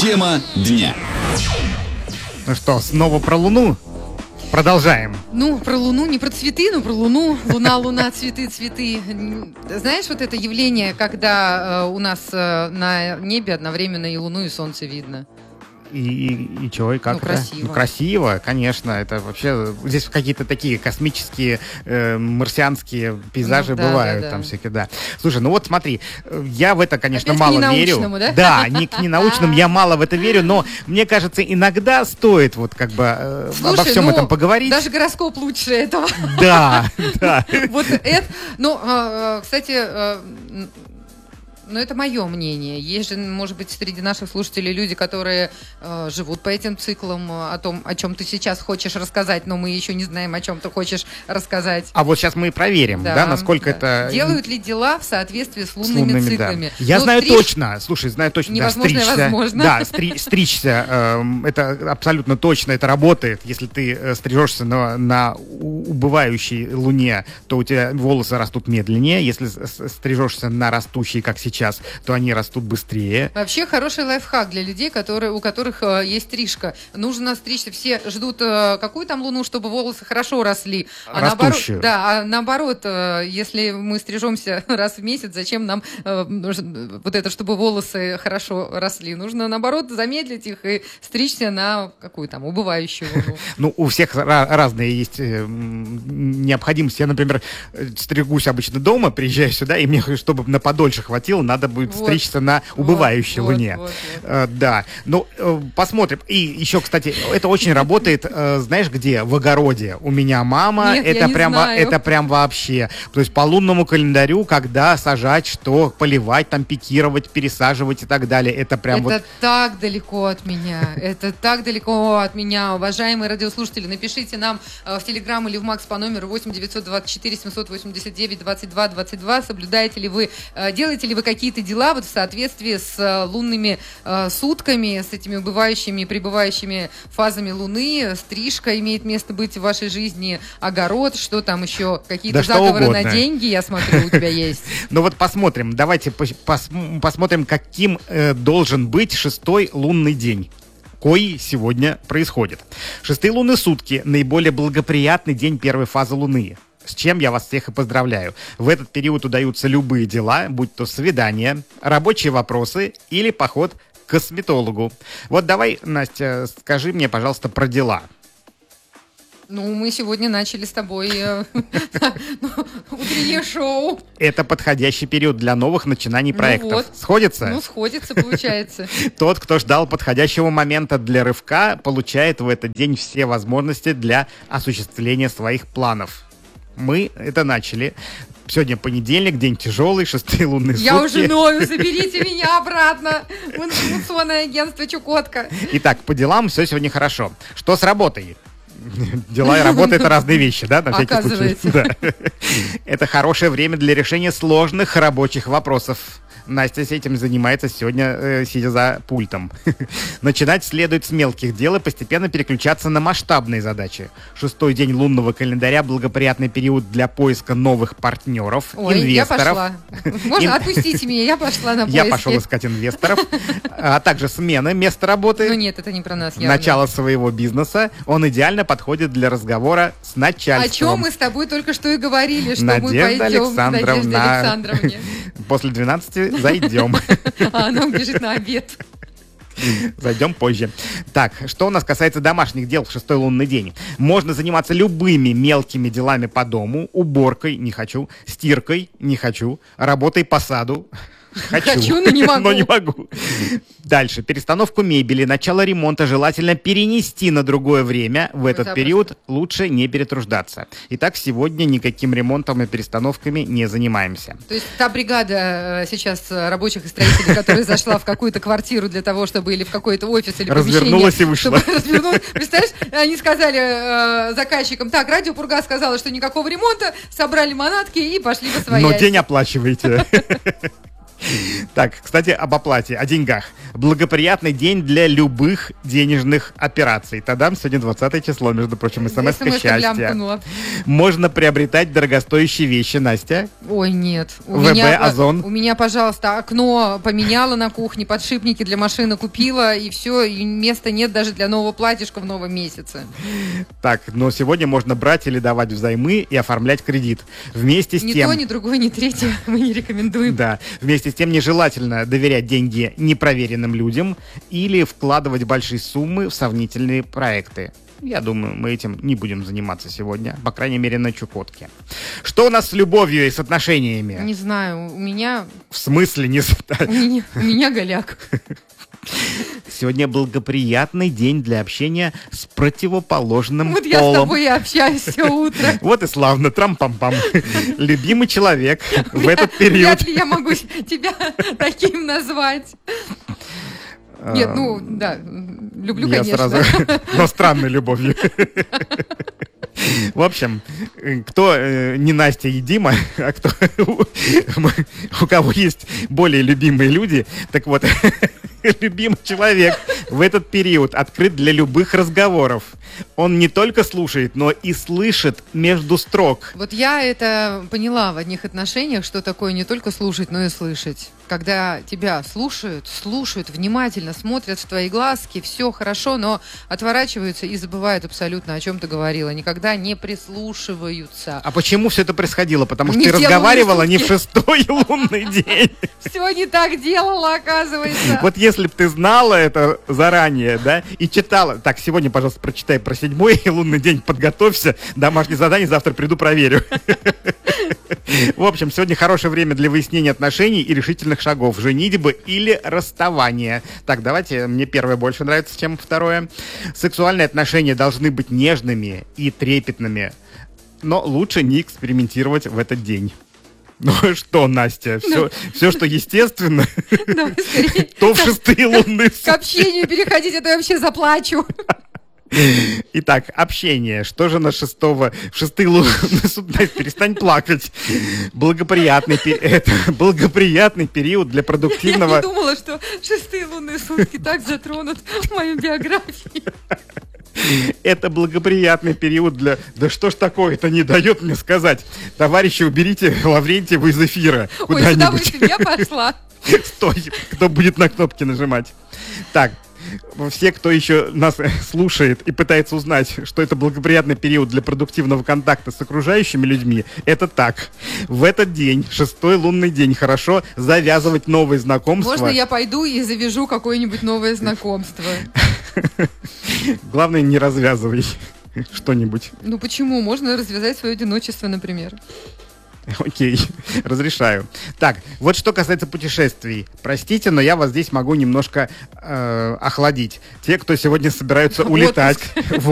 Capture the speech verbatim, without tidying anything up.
Тема дня. Ну что, снова про Луну? Продолжаем. Ну, про Луну, не про цветы, но про Луну. Луна, Луна, цветы, цветы. Знаешь, вот это явление, когда э, у нас э, на небе одновременно и Луну, и Солнце видно? И, и, и чего, и как ну, это? красиво. Ну, красиво, конечно. Это вообще... Здесь какие-то такие космические, э, марсианские пейзажи ну, да, бывают, да, да. там всякие, да. Слушай, ну вот смотри, я в это, конечно, опять мало к верю. Да, да не к ненаучному, я мало в это верю, но мне кажется, иногда стоит вот как бы э, Слушай, обо всем ну, этом поговорить. Даже гороскоп лучше этого. Да, да. Вот это... Ну, кстати... Но это мое мнение. Есть же, может быть, среди наших слушателей люди, которые э, живут по этим циклам, о том, о чем ты сейчас хочешь рассказать, но мы еще не знаем, о чем ты хочешь рассказать. А вот сейчас мы и проверим, да, да насколько да. это... Делают ли дела в соответствии с лунными, с лунными циклами? Да. Я ну, знаю стриж... точно, слушай, знаю точно, невозможно, да, стричься. возможно. Да, стри, стричься, э, это абсолютно точно, это работает. Если ты э, стрижешься на, на убывающей луне, то у тебя волосы растут медленнее. Если стрижешься на растущей, как сейчас, то они растут быстрее. Вообще хороший лайфхак для людей, которые, у которых э, есть стрижка. Нужно стричься. Все ждут э, какую там луну, чтобы волосы хорошо росли. А Растущую. Наоборот, да, а наоборот, э, если мы стрижемся раз в месяц, зачем нам э, вот это, чтобы волосы хорошо росли? Нужно, наоборот, замедлить их и стричься на какую там убывающую луну. Ну, у всех разные есть необходимости. Я, например, стригусь обычно дома, приезжаю сюда, и мне, чтобы на подольше хватило, надо будет вот, стричься на убывающей вот, луне. Вот, вот, вот. Uh, да, ну, uh, посмотрим. И еще, кстати, это очень работает, uh, знаешь, где? В огороде. У меня мама, Нет, это, прям, это прям вообще. То есть по лунному календарю, когда сажать, что поливать, там пикировать, пересаживать и так далее. Это прям это вот... Это так далеко от меня. Это так далеко от меня. Уважаемые радиослушатели, напишите нам uh, в Телеграм или в Макс по номеру восемь девятьсот двадцать четыре семьсот восемьдесят девять двадцать два двадцать два. Соблюдаете ли вы, uh, делаете ли вы какие-то дела вот в соответствии с э, лунными э, сутками, с этими убывающими и прибывающими фазами Луны. Стрижка имеет место быть в вашей жизни, огород, что там еще, какие-то да заговоры на деньги, я смотрю, у тебя есть. Ну вот посмотрим, давайте пос посмотрим, каким э, должен быть шестой лунный день, кой сегодня происходит. Шестые лунные сутки — наиболее благоприятный день первой фазы Луны. С чем я вас всех и поздравляю. В этот период удаются любые дела, будь то свидания, рабочие вопросы или поход к косметологу. Вот давай, Настя, скажи мне, пожалуйста, про дела. Ну, мы сегодня начали с тобой утреннее шоу. Это подходящий период для новых начинаний проектов. Сходится? Ну, сходится, получается. Тот, кто ждал подходящего момента для рывка, получает в этот день все возможности для осуществления своих планов. Мы это начали. Сегодня понедельник, день тяжелый, шестые лунные сутки. Я уже ною, заберите меня обратно в информационное агентство Чукотка. Итак, по делам все сегодня хорошо. Что с работой? Дела и работа — это разные вещи, да, на всякий случай. Да. Это хорошее время для решения сложных рабочих вопросов. Настя с этим занимается сегодня, э, сидя за пультом. Начинать следует с мелких дел и постепенно переключаться на масштабные задачи. Шестой день лунного календаря — благоприятный период для поиска новых партнеров, Ой, инвесторов. Я пошла. Можно отпустите меня, я пошла на поиски. Я пошел искать инвесторов, а также смены места работы. Ну нет, это не про нас. Начало своего бизнеса. Он идеально подходит для разговора с начальством. О чем мы с тобой только что и говорили, что Надежда мы пойдем Александровна. к Надежде Александровне. После двенадцати зайдем. А она убежит на обед. Зайдем позже. Так, что у нас касается домашних дел в шестой лунный день. Можно заниматься любыми мелкими делами по дому. Уборкой — не хочу. Стиркой — не хочу. Работой по саду — хочу. Хочу, но не могу. но не могу. Дальше. Перестановку мебели, начало ремонта желательно перенести на другое время. В этот Запросто. период лучше не перетруждаться. Итак, сегодня никаким ремонтом и перестановками не занимаемся. То есть та бригада сейчас рабочих и строителей, которая зашла в какую-то квартиру для того, чтобы или в какой-то офис, или развернулась и вышла. Развернулась. Представляешь, они сказали э, заказчикам: так, Радио Пурга сказала, что никакого ремонта, собрали манатки и пошли по своей. Но день оплачиваете. Так, кстати, об оплате, о деньгах. Благоприятный день для любых денежных операций. Тадам, сегодня двадцатое число, между прочим, смс-ка счастья. Можно приобретать дорогостоящие вещи, Настя. Ой, нет. У ВБ, меня, Озон. У меня, пожалуйста, окно поменяла на кухне, подшипники для машины купила, и все, и места нет даже для нового платьишка в новом месяце. Так, но сегодня можно брать или давать взаймы и оформлять кредит. Вместе с ни тем... Ни то, ни другое, ни третье мы не рекомендуем. Да, вместе с тем нежелательно доверять деньги непроверенным людям или вкладывать большие суммы в сомнительные проекты. Я думаю, мы этим не будем заниматься сегодня, по крайней мере, на Чукотке. Что у нас с любовью и с отношениями? Не знаю, у меня... В смысле не... У меня, у меня голяк. Сегодня благоприятный день для общения с противоположным вот полом. Вот я с тобой и общаюсь все утро. Вот и славно, трам-пам-пам. Любимый человек в этот период. Вряд ли я могу тебя таким назвать. Нет, ну, да, люблю, я конечно. Сразу, но странной любовью. В общем, кто э, не Настя и Дима, а кто у кого есть более любимые люди, так вот, любимый человек в этот период открыт для любых разговоров. Он не только слушает, но и слышит между строк. Вот я это поняла в одних отношениях, что такое не только слушать, но и слышать. Когда тебя слушают, слушают, внимательно смотрят в твои глазки, все хорошо, но отворачиваются и забывают абсолютно, о чем ты говорила. Никогда не прислушиваются. А почему все это происходило? Потому что Не ты разговаривала не в сутки. шестой лунный день. Все не так делала, оказывается. Вот если бы ты знала это заранее, да, и читала. Так, сегодня, пожалуйста, прочитай про седьмой лунный день, подготовься. Домашнее задание, завтра приду, проверю. В общем, сегодня хорошее время для выяснения отношений и решительных шагов, женитьбы или расставания. Так, давайте, мне первое больше нравится, чем второе. Сексуальные отношения должны быть нежными и трепетными, но лучше не экспериментировать в этот день. Ну что, Настя, все, все что естественно, то в шестые лунные сутки. К общению переходить, это я вообще заплачу. Итак, общение. Что же на шестого... В шестые лунные сутки... Перестань плакать. Благоприятный, это, благоприятный период для продуктивного... Я не думала, что шестые лунные сутки так затронут мою биографию. Это благоприятный период для... Да что ж такое-то не дает мне сказать. Товарищи, уберите Лаврентьеву из эфира. Ой, с удовольствием, я пошла. Стой, кто будет на кнопки нажимать. Так. Все, кто еще нас слушает и пытается узнать, что это благоприятный период для продуктивного контакта с окружающими людьми, это так. В этот день, шестой лунный день, хорошо завязывать новые знакомства. Можно я пойду и завяжу какое-нибудь новое знакомство? Главное, не развязывай что-нибудь. Ну почему? Можно развязать свое одиночество, например. Окей, разрешаю. Так, вот что касается путешествий. Простите, но я вас здесь могу немножко э, охладить. Те, кто сегодня собираются улетать в